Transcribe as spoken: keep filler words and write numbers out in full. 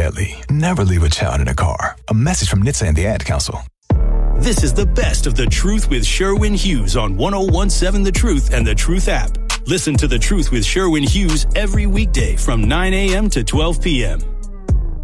deadly. Never leave a child in a car. A message from N H T S A and the Ad Council. This is the best of The Truth with Sherwin Hughes on one oh one seven The Truth and The Truth app. Listen to The Truth with Sherwin Hughes every weekday from nine a.m. to twelve p.m.